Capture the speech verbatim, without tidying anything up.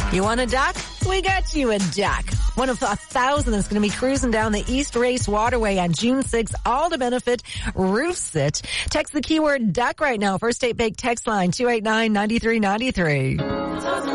You want a duck? We got you a duck. One of a thousand that's going to be cruising down the East Race Waterway on June sixth, all to benefit RoofSit. Text the keyword duck right now. First State Bank text line two eight nine, nine three nine three.